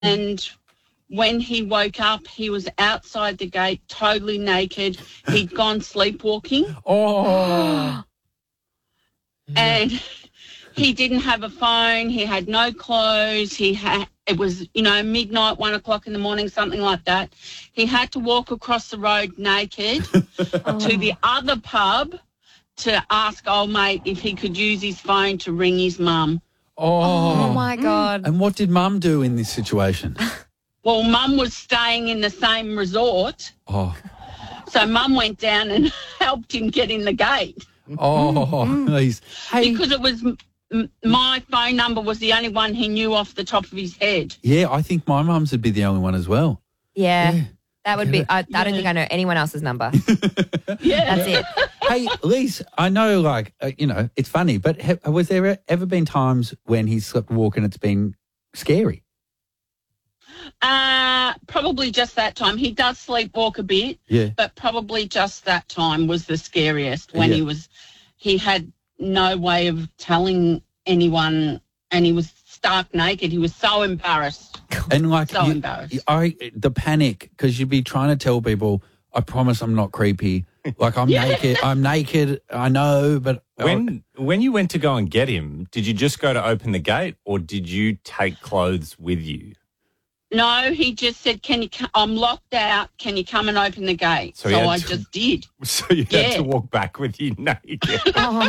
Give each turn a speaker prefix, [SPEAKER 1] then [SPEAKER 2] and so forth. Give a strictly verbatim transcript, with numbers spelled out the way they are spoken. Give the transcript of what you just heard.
[SPEAKER 1] and when he woke up, he was outside the gate, totally naked. He'd gone sleepwalking.
[SPEAKER 2] Oh.
[SPEAKER 1] And he didn't have a phone. He had no clothes. He had, it was, you know, midnight, one o'clock in the morning, something like that. He had to walk across the road naked oh. to the other pub to ask old mate if he could use his phone to ring his mum.
[SPEAKER 2] Oh.
[SPEAKER 3] Oh, my God.
[SPEAKER 2] And what did mum do in this situation?
[SPEAKER 1] Well, mum was staying in the same resort.
[SPEAKER 2] Oh.
[SPEAKER 1] So mum went down and helped him get in the gate.
[SPEAKER 2] Oh, please. Hey.
[SPEAKER 1] Because it was... my phone number was the only one he knew off the top of his head.
[SPEAKER 2] Yeah, I think my mum's would be the only one as well.
[SPEAKER 3] Yeah,
[SPEAKER 2] yeah.
[SPEAKER 3] that would be, I, I don't yeah. think I know anyone else's number.
[SPEAKER 1] Yeah.
[SPEAKER 3] That's it.
[SPEAKER 2] Hey, Lise, I know, like, uh, you know, it's funny, but ha- was there ever been times when he's slept walk and it's been scary?
[SPEAKER 1] Uh, probably just that time. He does sleepwalk a bit,
[SPEAKER 2] yeah.
[SPEAKER 1] but probably just that time was the scariest when yeah. he was, he had no way of telling anyone, and he was stark naked. He was so embarrassed.
[SPEAKER 2] And like,
[SPEAKER 1] so
[SPEAKER 2] you,
[SPEAKER 1] embarrassed.
[SPEAKER 2] I, the panic, because you'd be trying to tell people, I promise I'm not creepy. Like, I'm
[SPEAKER 1] yeah.
[SPEAKER 2] naked. I'm naked. I know, but
[SPEAKER 4] when when you went to go and get him, did you just go to open the gate, or did you take clothes with you?
[SPEAKER 1] No, he just said, "Can you? Come? I'm locked out. Can you come and open the gate?" So, so I
[SPEAKER 4] to,
[SPEAKER 1] just did.
[SPEAKER 4] So you
[SPEAKER 1] yeah.
[SPEAKER 4] had to walk back with you naked.
[SPEAKER 3] Oh